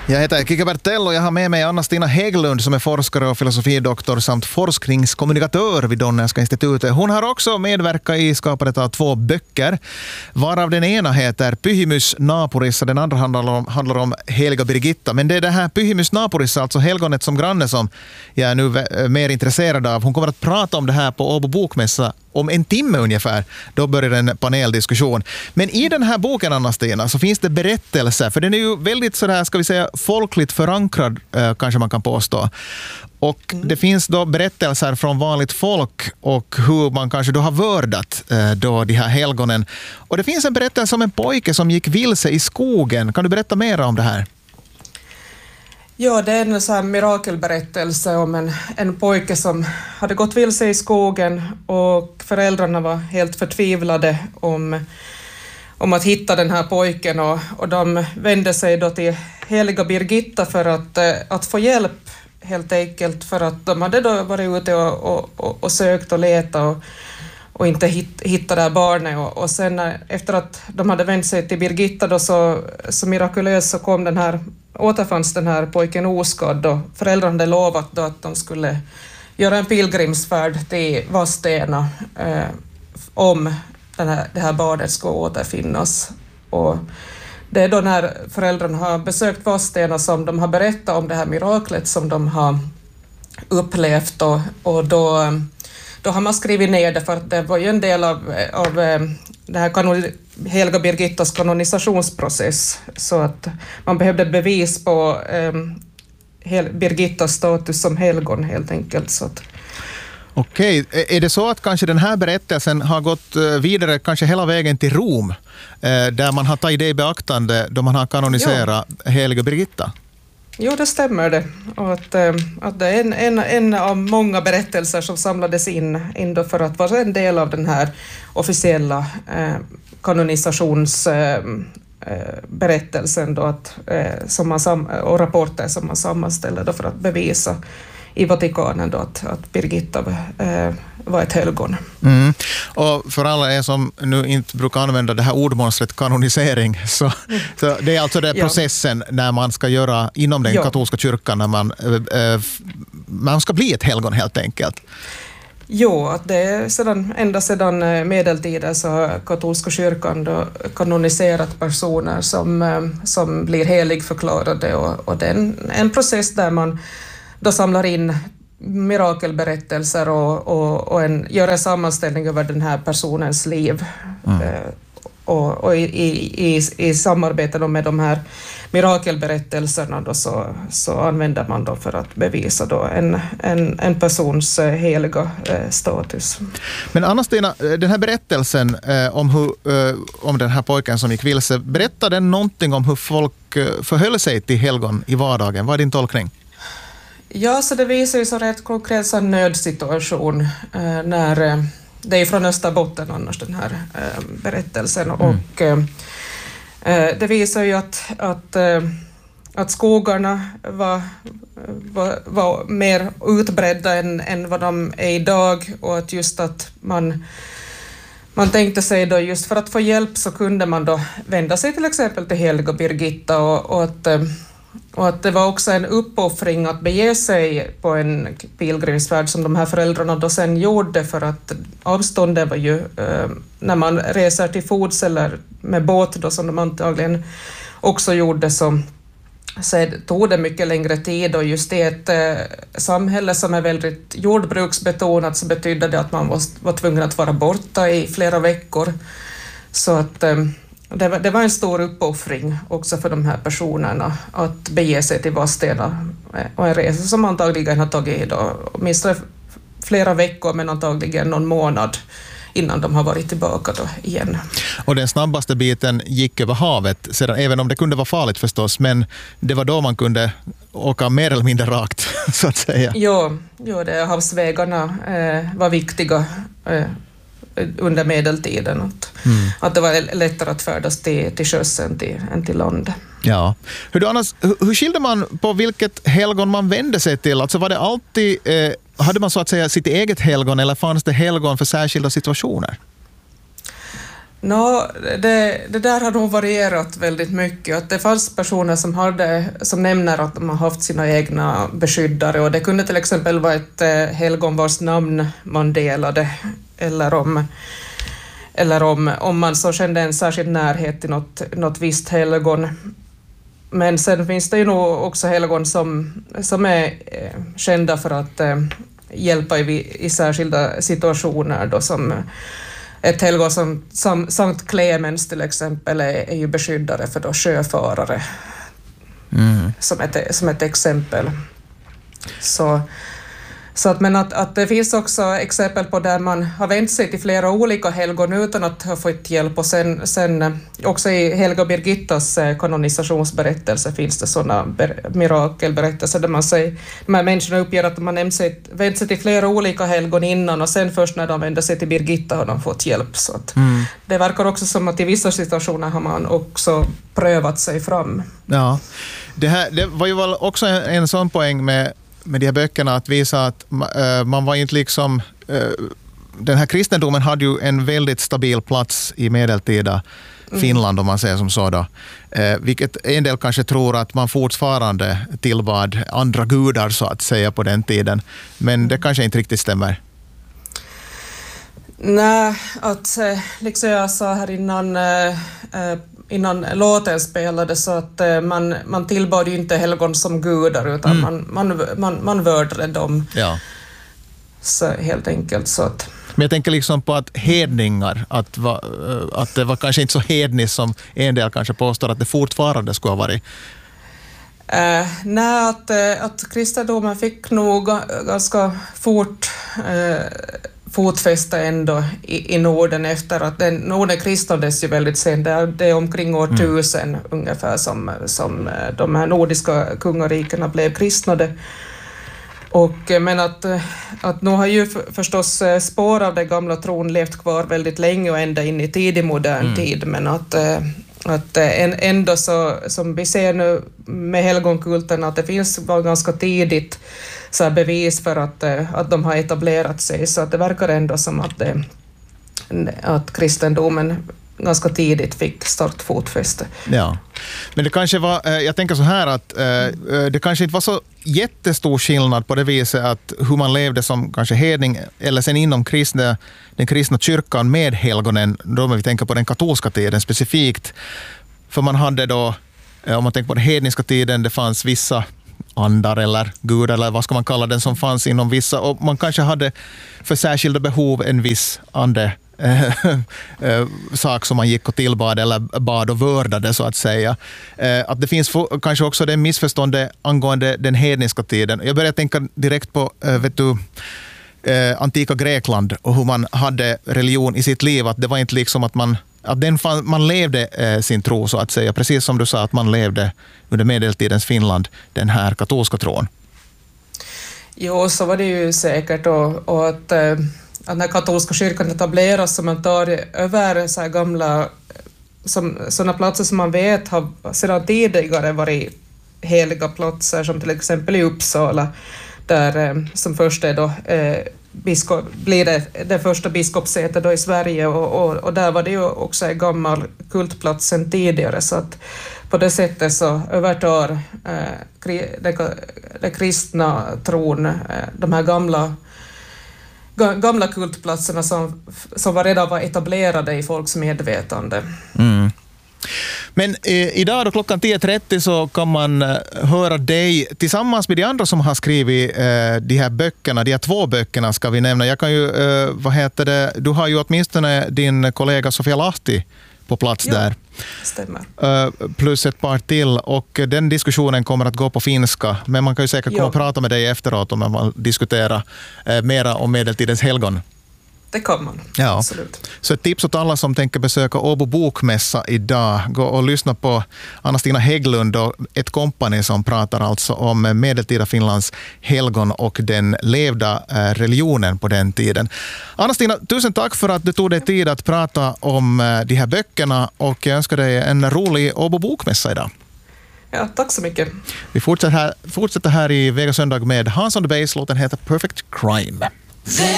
Jag heter Kike Bertell och jag har med mig Anna-Stina Hägglund som är forskare och filosofidoktor samt forskningskommunikatör vid Donnellska institutet. Hon har också medverkat i skapandet av 2 böcker, varav den ena heter Pyhimys Napuris och den andra handlar om heliga Birgitta. Men det är det här Pyhimys Napuris, alltså helgonet som granne, som jag är nu mer intresserad av. Hon kommer att prata om det här på Åbo bokmässa om en timme ungefär. Då börjar en paneldiskussion. Men i den här boken, Anna-Stina, så finns det berättelser. För den är ju väldigt sådär, ska vi säga, folkligt förankrad, kanske man kan påstå. Och det finns då berättelser från vanligt folk och hur man kanske då har vördat då de här helgonen. Och det finns en berättelse om en pojke som gick vilse i skogen. Kan du berätta mer om det här? Ja, det är en sån här mirakelberättelse om en pojke som hade gått vilse i skogen och föräldrarna var helt förtvivlade om att hitta den här pojken och de vände sig då till heliga Birgitta för att få hjälp, helt enkelt, för att de hade då varit ute och sökt och letat och inte hitta det här barnet och sen efter att de hade vänt sig till Birgitta då så mirakulöst så återfanns den här pojken oskadd och föräldrarna hade lovat då att de skulle göra en pilgrimsfärd till Vadstena om det här barnet skulle återfinnas. Och det är då när föräldrarna har besökt Vadstena som de har berättat om det här miraklet som de har upplevt och då har man skrivit ner det, för att det var ju en del av det här heliga Birgittas kanonisationsprocess, så att man behövde bevis på Birgittas status som helgon, helt enkelt. Så att. Okej, är det så att kanske den här berättelsen har gått vidare kanske hela vägen till Rom, där man har tagit det i beaktande då man har kanoniserat heliga Birgitta? Jo, det stämmer det. Och att det är en av många berättelser som samlades in då för att vara en del av den här officiella kanonisationsberättelsen då och rapporter som man sammanställer då för att bevisa i Vatikanen då att Birgitta var ett helgon. Mm. Och för alla er som nu inte brukar använda det här ordmonstret kanonisering, så det är alltså den processen när man ska göra inom den katolska kyrkan när man ska bli ett helgon, helt enkelt. Jo, att det är ända sedan medeltiden så har katolska kyrkan då kanoniserat personer som blir heligförklarade och det är en process där man då samlar in mirakelberättelser och gör en sammanställning över den här personens liv. Och i samarbete med de här mirakelberättelserna då så använder man då för att bevisa då en persons heliga status. Men Anna-Stina, den här berättelsen om den här pojken som gick vilse, berättar den någonting om hur folk förhöll sig till helgon i vardagen? Vad är din tolkning? Ja, så det visar ju så rätt konkret en nödsituation när det är från Österbotten annars den här berättelsen och det visar ju att skogarna var mer utbredda än vad de är idag och att just att man tänkte sig då just för att få hjälp så kunde man då vända sig till exempel till heliga Birgitta och att det var också en uppoffring att bege sig på en pilgrimsfärd som de här föräldrarna då sen gjorde, för att avståndet var ju när man reser till fots eller med båt då som de antagligen också gjorde så tog det mycket längre tid och just i ett samhälle som är väldigt jordbruksbetonat så betydde det att man var tvungen att vara borta i flera veckor. Så att det var en stor uppoffring också för de här personerna att bege sig till Vadstena och en resa som antagligen har tagit då, åtminstone flera veckor men antagligen någon månad innan de har varit tillbaka då igen. Och den snabbaste biten gick över havet sedan, även om det kunde vara farligt förstås, men det var då man kunde åka mer eller mindre rakt så att säga. Jo, havsvägarna var viktiga under medeltiden. Att det var lättare att färdas till sjöss än till land. Ja. Hur skilde man på vilket helgon man vände sig till? Alltså var det alltid, hade man så att säga sitt eget helgon eller fanns det helgon för särskilda situationer? Det där har nog varierat väldigt mycket. Att det fanns personer som nämner att de har haft sina egna beskyddare, och det kunde till exempel vara ett helgon vars namn man delade, eller om man så kände en särskild närhet till något visst helgon. Men sen finns det ju nog också helgon som är kända för att hjälpa i särskilda situationer då, som ett helgon som Sankt Clemens till exempel är ju beskyddare för då sjöfarare, som ett exempel. Men att det finns också exempel på där man har vänt sig till flera olika helgon utan att ha fått hjälp, och sen också i Helga Birgittas kanonisationsberättelse finns det sådana mirakelberättelser där man säger, de här människorna uppger att de har vänt sig till flera olika helgon innan, och sen först när de vänder sig till Birgitta har de fått hjälp. Så att det verkar också som att i vissa situationer har man också prövat sig fram. Ja, det var ju väl också en sån poäng med de här böckerna, att visa att man var inte liksom... Den här kristendomen hade ju en väldigt stabil plats i medeltida Finland, om man säger som så då. Vilket en del kanske tror att man fortfarande tillbad andra gudar, så att säga, på den tiden. Men det kanske inte riktigt stämmer. Nej, att liksom jag sa här innan låten spelades, så att man tillbad ju inte helgon som gudar, utan man vördade dem. Ja. Så helt enkelt så att... Men jag tänker liksom på att hedningar, att det var kanske inte så hedniskt som en del kanske påstår att det fortfarande skulle ha varit. Nej, att kristendomen fick nog ganska fort fotfäste ändå i Norden, efter att Norden kristnades ju väldigt sent. Det är omkring år 1000 ungefär som de här nordiska kungarikena blev kristnade. Men att nu har ju förstås spår av den gamla tron levt kvar väldigt länge och ända in i tidig modern tid, men att ändå så, som vi ser nu med helgonkulten, att det finns ganska tidigt så här bevis för att de har etablerat sig, så att det verkar ändå som att kristendomen ganska tidigt fick stort fotfäste. Ja, men det kanske var, jag tänker så här att det kanske inte var så jättestor skillnad på det viset att hur man levde som kanske hedning eller sen inom den kristna kyrkan med helgonen, då vi tänker på den katolska tiden specifikt. För man hade då, om man tänker på den hedniska tiden, det fanns vissa andar eller gudar eller vad ska man kalla den som fanns inom vissa, och man kanske hade för särskilda behov en viss ande sak som man gick och tillbad eller bad och vördade, så att säga. Att det finns kanske också det missförståndet angående den hedniska tiden. Jag börjar tänka direkt på antika Grekland och hur man hade religion i sitt liv, att det var inte liksom att man levde sin tro, så att säga, precis som du sa att man levde under medeltidens Finland den här katolska tron. Jo, så var det ju säkert, och att när katolska kyrkan etableras, så man tar över så här gamla sådana platser som man vet har sedan tidigare varit heliga platser, som till exempel i Uppsala, där som först är då blir det första biskopssätet då i Sverige, och där var det ju också en gammal kultplats sedan tidigare, så att på det sättet så övertar den kristna tron de här gamla kultplatserna som redan var etablerade i folks medvetande. Men idag då klockan 10.30 så kan man höra dig tillsammans med de andra som har skrivit de här böckerna, de här 2 böckerna ska vi nämna. Jag kan ju, du har ju åtminstone din kollega Sofia Lahti på plats där. Stämmer. Plus ett par till, och den diskussionen kommer att gå på finska, men man kan ju säkert komma och prata med dig efteråt om man diskuterar mera om medeltidens helgon. Det kan man, ja. Absolut. Så ett tips åt alla som tänker besöka Åbo bokmässa idag. Gå och lyssna på Anna-Stina Hägglund och ett kompani som pratar alltså om medeltida Finlands helgon och den levda religionen på den tiden. Anna-Stina, tusen tack för att du tog dig tid att prata om de här böckerna, och jag önskar dig en rolig Åbo bokmässa idag. Ja, tack så mycket. Vi fortsätter här i Vega söndag med Hans on the Bass. Låten heter Perfect Crime.